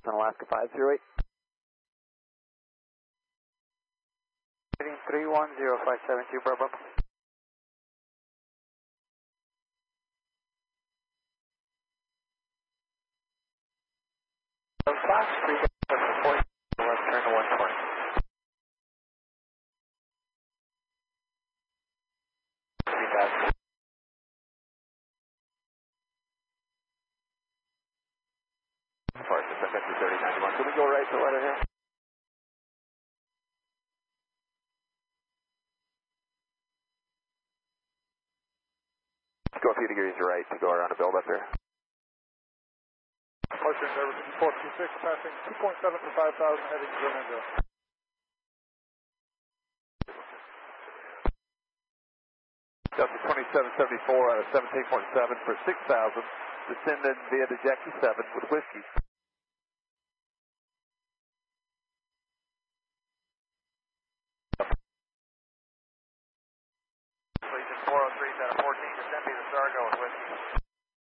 Alaska 508. Heading 310572, Bravo. Fox 3, left turn to 120. Departure, Century 3091. Can we go right to letter here? Let's go a few degrees right to go around the build up here. Motion Everton 426, passing 2.7 for 5,000, heading Vermillion. Delta 2774 out of 17.7 for 6,000, descending via the Jackie 7 with whiskey. Legion 403 out of 14, descend via the Sargo with whiskey.